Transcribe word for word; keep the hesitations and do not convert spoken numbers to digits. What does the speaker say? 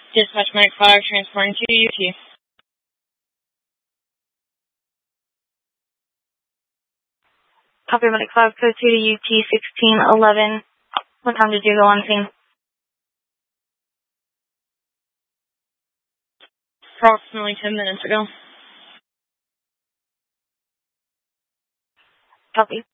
Dispatch Medic five, transporting to U T. Copy Medic five, code two to U T sixteen eleven. What time did you go on scene? Approximately ten minutes ago. Copy.